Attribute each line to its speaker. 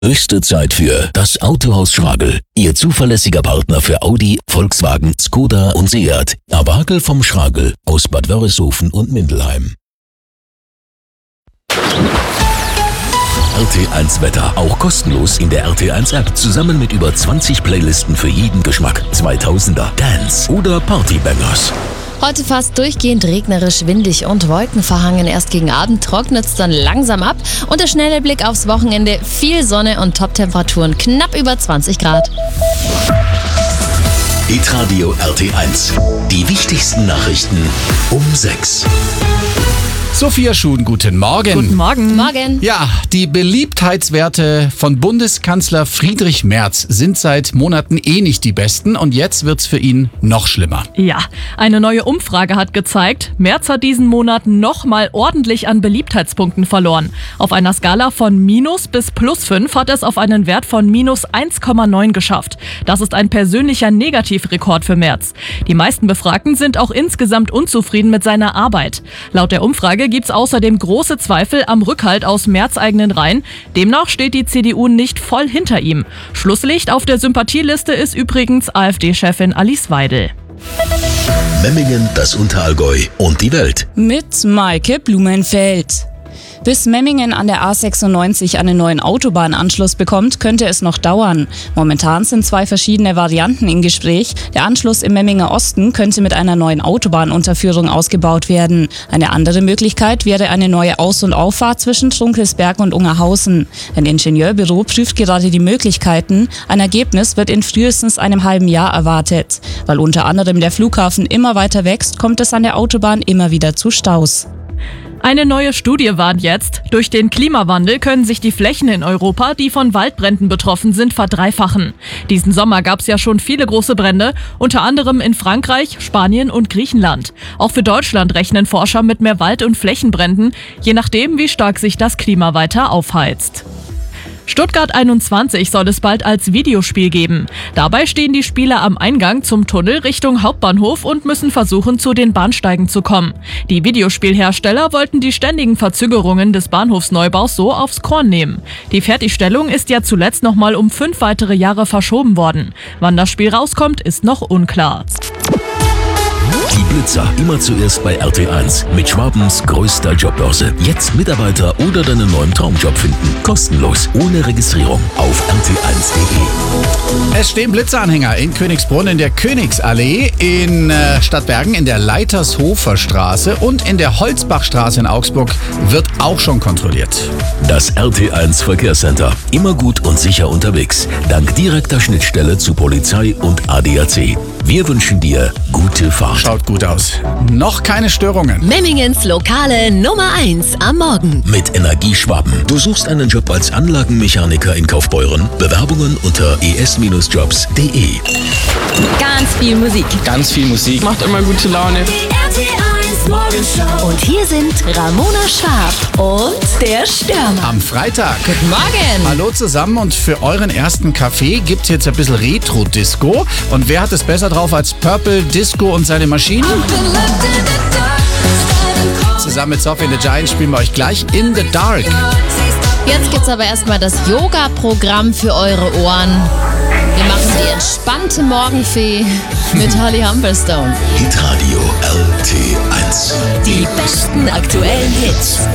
Speaker 1: Höchste Zeit für das Autohaus Schragel. Ihr zuverlässiger Partner für Audi, Volkswagen, Skoda und Seat. Abagel vom Schragel aus Bad Wörishofen und Mindelheim. RT1 Wetter, auch kostenlos in der RT1 App, zusammen mit über 20 Playlisten für jeden Geschmack. 2000er, Dance oder Partybangers.
Speaker 2: Heute fast durchgehend regnerisch, windig und wolkenverhangen. Erst gegen Abend trocknet es dann langsam ab. Und der schnelle Blick aufs Wochenende. Viel Sonne und Top-Temperaturen knapp über 20 Grad.
Speaker 1: Hitradio RT1. Die wichtigsten Nachrichten um 6.
Speaker 3: Sophia Schuhn, guten Morgen.
Speaker 4: Guten Morgen.
Speaker 2: Morgen.
Speaker 3: Ja, die Beliebtheitswerte von Bundeskanzler Friedrich Merz sind seit Monaten nicht die besten und jetzt wird's für ihn noch schlimmer.
Speaker 4: Ja, eine neue Umfrage hat gezeigt, Merz hat diesen Monat nochmal ordentlich an Beliebtheitspunkten verloren. Auf einer Skala von minus bis plus 5 hat es auf einen Wert von minus 1,9 geschafft. Das ist ein persönlicher Negativrekord für Merz. Die meisten Befragten sind auch insgesamt unzufrieden mit seiner Arbeit. Laut der Umfrage gibt's außerdem große Zweifel am Rückhalt aus Merz eigenen Reihen. Demnach steht die CDU nicht voll hinter ihm. Schlusslicht auf der Sympathieliste ist übrigens AfD-Chefin Alice Weidel.
Speaker 1: Memmingen, das Unterallgäu und die Welt.
Speaker 5: Mit Maike Blumenfeld. Bis Memmingen an der A96 einen neuen Autobahnanschluss bekommt, könnte es noch dauern. Momentan sind 2 verschiedene Varianten im Gespräch. Der Anschluss im Memminger Osten könnte mit einer neuen Autobahnunterführung ausgebaut werden. Eine andere Möglichkeit wäre eine neue Aus- und Auffahrt zwischen Trunkelsberg und Ungerhausen. Ein Ingenieurbüro prüft gerade die Möglichkeiten. Ein Ergebnis wird in frühestens einem halben Jahr erwartet. Weil unter anderem der Flughafen immer weiter wächst, kommt es an der Autobahn immer wieder zu Staus.
Speaker 4: Eine neue Studie warnt jetzt, durch den Klimawandel können sich die Flächen in Europa, die von Waldbränden betroffen sind, verdreifachen. Diesen Sommer gab es ja schon viele große Brände, unter anderem in Frankreich, Spanien und Griechenland. Auch für Deutschland rechnen Forscher mit mehr Wald- und Flächenbränden, je nachdem, wie stark sich das Klima weiter aufheizt. Stuttgart 21 soll es bald als Videospiel geben. Dabei stehen die Spieler am Eingang zum Tunnel Richtung Hauptbahnhof und müssen versuchen, zu den Bahnsteigen zu kommen. Die Videospielhersteller wollten die ständigen Verzögerungen des Bahnhofsneubaus so aufs Korn nehmen. Die Fertigstellung ist ja zuletzt nochmal um 5 weitere Jahre verschoben worden. Wann das Spiel rauskommt, ist noch unklar.
Speaker 1: Die Blitzer immer zuerst bei RT1 mit Schwabens größter Jobbörse. Jetzt Mitarbeiter oder deinen neuen Traumjob finden. Kostenlos, ohne Registrierung auf rt1.de.
Speaker 3: Es stehen Blitzeranhänger in Königsbrunn in der Königsallee, in Stadtbergen in der Leitershofer Straße und in der Holzbachstraße in Augsburg wird auch schon kontrolliert.
Speaker 1: Das RT1 Verkehrscenter. Immer gut und sicher unterwegs. Dank direkter Schnittstelle zu Polizei und ADAC. Wir wünschen dir gute Fahrt.
Speaker 3: Schaut gut aus. Noch keine Störungen.
Speaker 2: Memmingens lokale Nummer 1 am Morgen.
Speaker 1: Mit Energieschwaben. Du suchst einen Job als Anlagenmechaniker in Kaufbeuren? Bewerbungen unter es-jobs.de.
Speaker 2: Ganz viel Musik.
Speaker 6: Ganz viel Musik. Macht immer gute Laune.
Speaker 2: Die RT1 Morgenshow. Und hier sind Ramona Schwab und der Stürmer.
Speaker 3: Am Freitag.
Speaker 2: Guten Morgen.
Speaker 3: Hallo zusammen und für euren ersten Kaffee gibt's jetzt ein bisschen Retro-Disco. Und wer hat es besser drauf als Purple Disco und seine Maschinen? Zusammen mit Sophie and the Giants spielen wir euch gleich In the Dark.
Speaker 2: Jetzt gibt's aber erstmal das Yoga-Programm für eure Ohren. Wir machen die entspannte Morgenfee mit Holly Humberstone.
Speaker 1: Hitradio RT1.
Speaker 2: Die besten aktuellen Hits.